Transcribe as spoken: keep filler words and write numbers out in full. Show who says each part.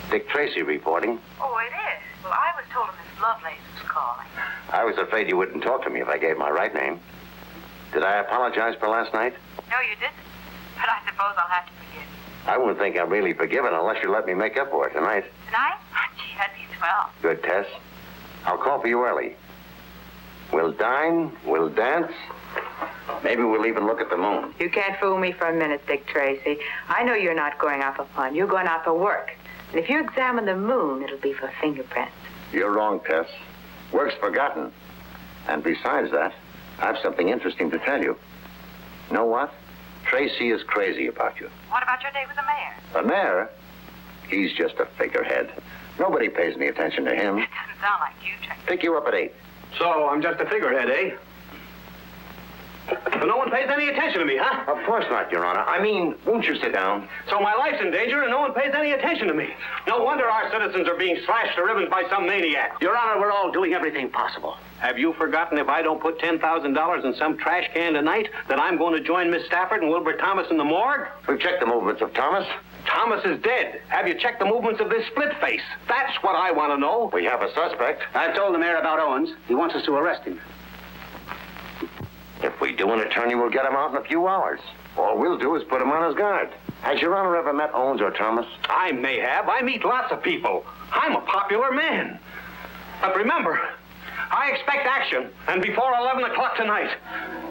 Speaker 1: Dick Tracy reporting.
Speaker 2: Oh, it is? Well, I was told Miss Lovelace was calling.
Speaker 1: I was afraid you wouldn't talk to me if I gave my right name. Did I apologize for last night?
Speaker 2: No, you didn't. But I suppose I'll have to forgive you.
Speaker 1: I wouldn't think I'm really forgiven unless you let me make up for it tonight.
Speaker 2: Tonight? Oh, gee, that'd be swell.
Speaker 1: Good, Tess. I'll call for you early. We'll dine, we'll dance. Maybe we'll even look at the moon.
Speaker 2: You can't fool me for a minute, Dick Tracy. I know you're not going out for fun. You're going out for work. And if you examine the moon, it'll be for fingerprints.
Speaker 1: You're wrong, Tess. Work's forgotten. And besides that, I have something interesting to tell you. You know what? Tracy is crazy about you.
Speaker 2: What about your date with the mayor?
Speaker 1: The mayor? He's just a figurehead. Nobody pays any attention to him.
Speaker 2: It doesn't sound like you, Tracy.
Speaker 1: Pick you up at eight.
Speaker 3: So, I'm just a figurehead, eh? So no one pays any attention to me, huh?
Speaker 1: Of course not, Your Honor. I mean, won't you sit down?
Speaker 3: So my life's in danger and no one pays any attention to me. No wonder our citizens are being slashed to ribbons by some maniac.
Speaker 4: Your Honor, we're all doing everything possible.
Speaker 3: Have you forgotten if I don't put ten thousand dollars in some trash can tonight, that I'm going to join Miss Stafford and Wilbur Thomas in the morgue?
Speaker 1: We've checked the movements of Thomas.
Speaker 3: Thomas is dead. Have you checked the movements of this split face? That's what I want to know.
Speaker 1: We have a suspect.
Speaker 4: I've told the mayor about Owens. He wants us to arrest him.
Speaker 1: If we do, an attorney will get him out in a few hours. All we'll do is put him on his guard. Has Your Honor ever met Owens or Thomas?
Speaker 3: I may have. I meet lots of people. I'm a popular man. But remember, I expect action, and before eleven o'clock tonight.